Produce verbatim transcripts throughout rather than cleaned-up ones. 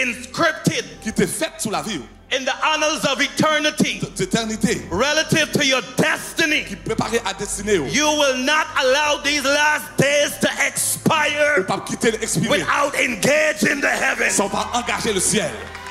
inscripted qui t'est faite sous la vie, in the annals of eternity, d'éternité, relative to your destiny. qui préparait à destinée, You will not allow these last days to ou expire pas quitter l'expirer, without engaging the heavens. sans pas engager le ciel.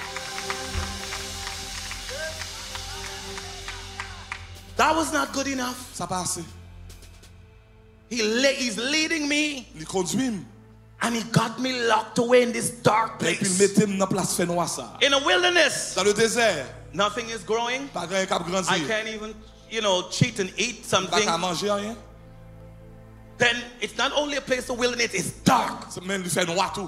That was not good enough. Ça passe. He le- he's leading me, Il conduit, and he got me locked away in this dark et puis il place. mettait dans la place fait noir ça. In a wilderness, Dans le désert, nothing is growing. pas grand cap I grandir, can't even, you know, cheat and eat pas something. qu'à manger rien. Then it's not only a place of wilderness, it's dark. C'est même lui fait noir tout.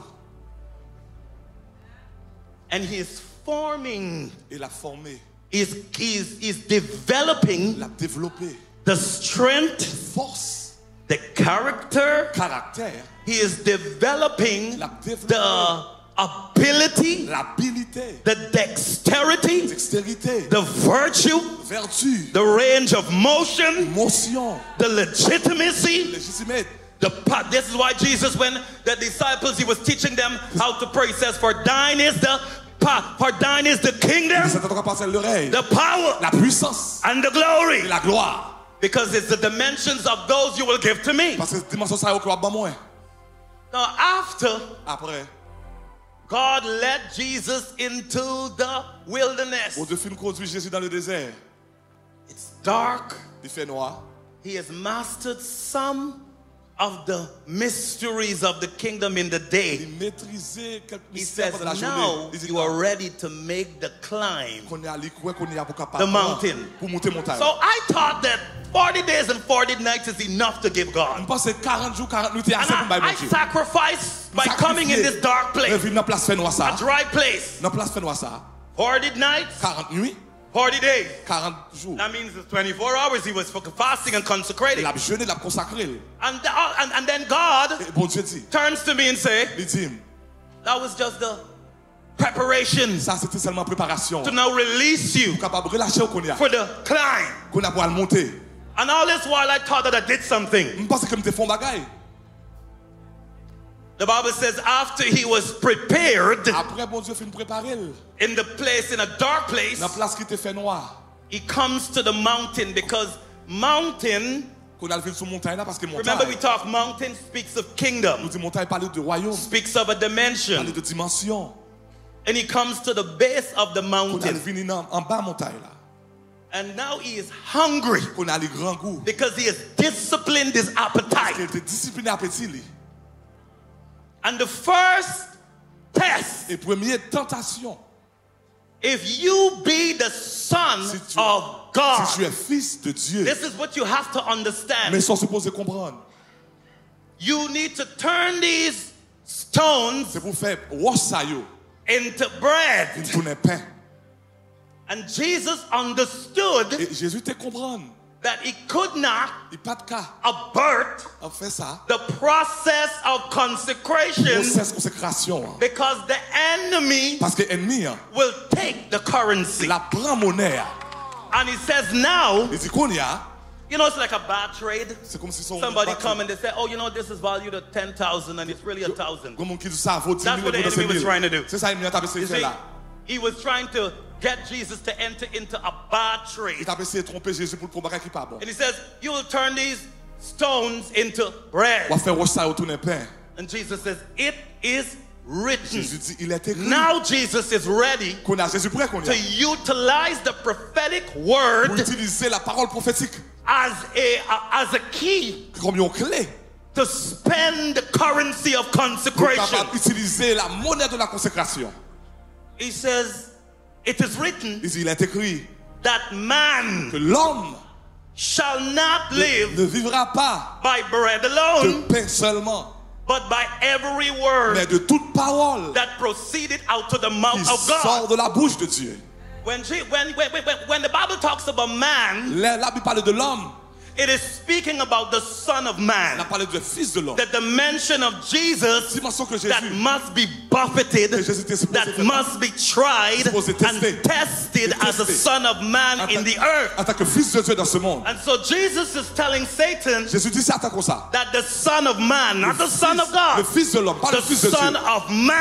And he is forming, Il a formé, is is is developing il a développé the strength, force, the character. caractère, He is developing la développé, the ability, l'habilité, the dexterity, dextérité, the virtue, vertu, the range of motion, motion, the legitimacy. légitimité. The pa- this is why Jesus, when the disciples, he was teaching them how to pray. He says, "For thine is the pa- for thine is the kingdom, Ça t'entend passer l'oreille, the power, la puissance and the et glory." la gloire. Because it's the dimensions of those you will give to me. Parce que dimension ça est au moins. Now, after Après, God led Jesus into the wilderness, au deux films conduit Jésus dans le désert, it's dark. il fait noir. He has mastered some of the mysteries of the kingdom in the day. Il maîtrisait quelques He mystères says, de la now journée. Il dit you are ready to make the climb. qu'on est allé quoi qu'on est à pour The mountain. pour monter montagne. So I thought that forty days and forty nights is enough to give On God. pense que quarante jours, quarante nuits et And assez pour I, I bailler Dieu. sacrificed by coming in this dark place, Vivre dans place fait noir ça. a dry place. Dans place fait noir ça. forty nights, quarante nuits, forty days. quarante jours. That means it's twenty-four hours he was fasting and consecrating. Il a jeûné, il a consacré. And, the- uh, and, and then God Et bon Dieu dit, turns to me and say, il dit, that was just the preparation ça c'était seulement préparation. to now release you Pour capable relâcher au qu'on y a. for the climb. Qu'on a pour aller monter. And all this while I thought that I did something. Je pense que me te font bagaille. The Bible says after he was prepared Après bon Dieu fait préparer. in the place, in a dark place, Dans place qui te fait noir. he comes to the mountain because mountain, Qu'on a levé sur montagne là parce que remember we montagne. talk, mountain speaks of Nous kingdom, dit montagne parle de royaume, speaks of a parle dimension. de dimension. And he comes to the base of the Qu'on a mountain. levé en en bas montagne là. And now he is hungry Qu'on a les grands goûts. because he has disciplined his Parce qu'il appetite. était discipliné appétit lui. And the first test, Et première tentation, if you be the son Si tu- of si God, tu es fils de Dieu, this is what you have to mais understand. sans supposer comprendre, You need to turn these stones c'est pour faire wash ça yo, into bread. une tourne pain. And Jesus understood Et Jésus te comprendre. that he could not Il pas de cas. avert On fait ça. the process of consecration Process consécration. because the enemy Parce que l'ennemi, will take the currency. la prend monnaie. And he says now, Il dit qu'on y a, you know, it's like a bad trade. c'est comme si son Somebody come and they say, oh, you know, this is valued at ten thousand and it's really a thousand. Comme on qui dit ça vaut dix That's mille what the pour enemy was trying to do. C'est ça l'ennemi a essayé You de faire see, là. he was trying to get Jesus to enter into a bad Il trade. a essayé de tromper Jésus pour le combattre qui pas bon. And he says, you will turn these stones into bread. On va faire wash ça au tourne pain. And Jesus says, it is written. Jésus dit il est écrit. Now Jesus is ready Qu'on a Jésus prêt qu'on y to a. utilize the prophetic Pour word utiliser la parole prophétique as a, as a key comme une clé. to spend the currency of Pour consecration. capable utiliser la monnaie de la consécration. He says, it is written Il dit il est écrit that man que l'homme shall not live ne vivra pas by bread de alone, pain seulement, but by every mais word de toute parole that proceeded out of the qui mouth of sort God. de la bouche de Dieu. When, Je- when, when, when, when the Bible talks about man, La la Bible parle de l'homme, it is speaking about the Son of elle Man, a parlé du fils de l'homme. the dimension of Jesus Dimension que that Jésus, must be buffeted, que Jésus était supposé that faire must be tried supposé tester. and tested as a Testé. Son of Man en in tant- the earth. en tant que fils de Dieu dans ce monde. And so Jesus is telling Satan Jésus dit c'est à comme ça. that the Son of Man, not the Son of Le God, fils de l'homme, pas le the fils de Dieu. Son of Man